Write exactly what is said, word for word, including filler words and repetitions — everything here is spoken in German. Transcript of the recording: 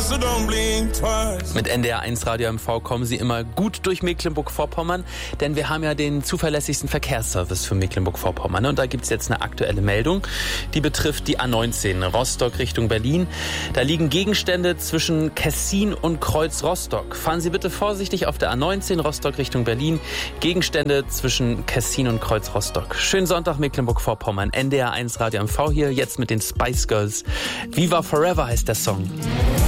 so don't blink twice. Mit N D R eins Radio M V kommen Sie immer gut durch Mecklenburg-Vorpommern, denn wir haben ja den zuverlässigsten Verkehrsservice für Mecklenburg-Vorpommern. Und da gibt es jetzt eine aktuelle Meldung, die betrifft die A neunzehn, Rostock Richtung Berlin. Da liegen Gegenstände zwischen Kessin und Kreuz Rostock. Fahren Sie bitte vorsichtig auf der A neunzehn, Rostock Richtung Berlin. Gegenstände zwischen Kessin und Kreuz Rostock. Schönen Sonntag Mecklenburg-Vorpommern. N D R eins Radio M V hier, jetzt mit den Spice Girls. Viva Forever heißt der Song.